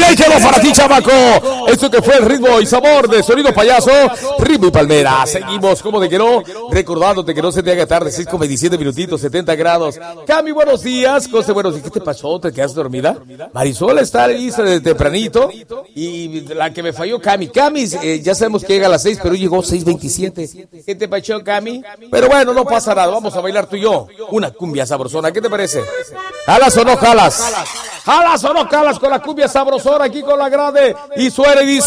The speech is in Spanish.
ahí quedó para ti, chamaco. Esto que fue el ritmo y sabor de Sonido Payaso, Ritmo y Palmera. Seguimos, como de que no, recordándote que no se te haga tarde, 6:27 minutitos, 70 grados. Cami, buenos días. José, buenos días. ¿Qué te pasó? ¿Te quedaste dormida? Marisol está lista desde tempranito. Y la que me falló, Cami. Cami, ya sabemos que llega a las 6, pero llegó 6:27. ¿Qué te pasó, Cami? Pero bueno, no pasa nada. Vamos a bailar tú y yo. Una cumbia sabrosona. ¿Qué te parece? ¿Jalas o no jalas? ¿Jalas o no jalas con la cumbia sabrosona aquí con la grande? Y suena y dice...